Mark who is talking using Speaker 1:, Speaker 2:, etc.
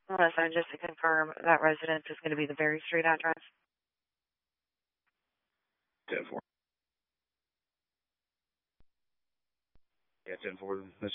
Speaker 1: Melissa, just to confirm, that residence is going to be the Berry Street address?
Speaker 2: 10-4. Yeah, 10-4.